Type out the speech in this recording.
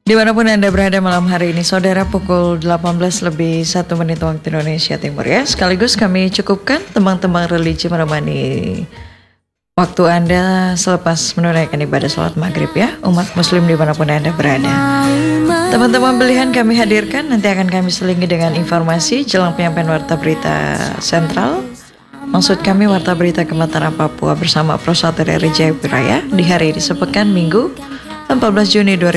Dimanapun Anda berada malam hari ini, saudara, pukul 18 lebih 1 menit waktu Indonesia Timur ya. Sekaligus kami cukupkan teman-teman religi menemani waktu Anda selepas menunaikan ibadah sholat maghrib ya, umat muslim dimanapun Anda berada. Teman-teman pilihan kami hadirkan, nanti akan kami selingi dengan informasi jelang penyampaian warta berita sentral. Maksud kami warta berita Kemataran Papua bersama Prosatria Jayapura ya, di hari ini sepekan Minggu 14 Juni 2020.